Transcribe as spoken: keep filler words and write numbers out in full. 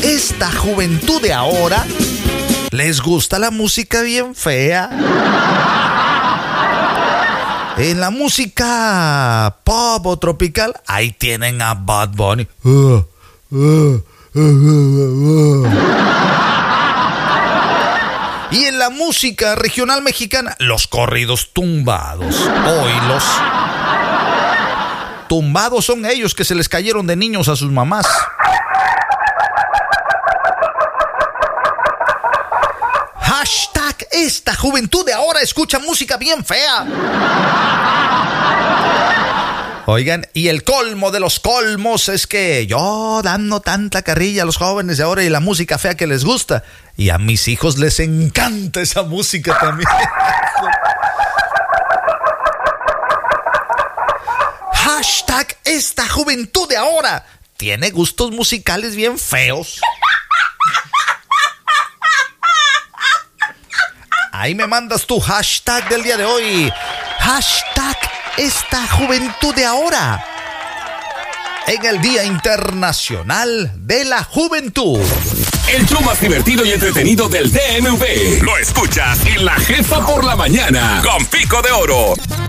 esta juventud de ahora les gusta la música bien fea. En la música pop o tropical, ahí tienen a Bad Bunny. Uh, uh, uh, uh, uh. Y en la música regional mexicana, los corridos tumbados. Hoy los tumbados son ellos que se les cayeron de niños a sus mamás. Hashtag esta juventud de ahora escucha música bien fea. Oigan, y el colmo de los colmos es que yo dando tanta carrilla a los jóvenes de ahora y la música fea que les gusta, y a mis hijos les encanta esa música también. Hashtag esta juventud de ahora tiene gustos musicales bien feos. Ahí me mandas tu hashtag del día de hoy. Hashtag esta juventud de ahora. En el Día Internacional de la Juventud. El show más divertido y entretenido del D M V. Lo escuchas en La Jefa por la Mañana. Con Pico de Oro.